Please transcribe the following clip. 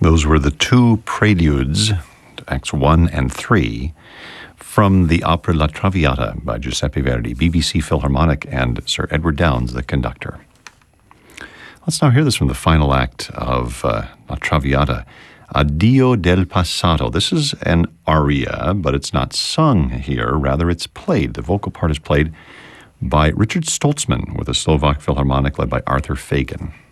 Those were the two preludes, Acts 1 and 3, from the opera La Traviata by Giuseppe Verdi, BBC Philharmonic, and Sir Edward Downes, the conductor. Let's now hear this from the final act of La Traviata, Addio del Passato. This is an aria, but it's not sung here. Rather, it's played. The vocal part is played by Richard Stoltzman with the Slovak Philharmonic led by Arthur Fagan.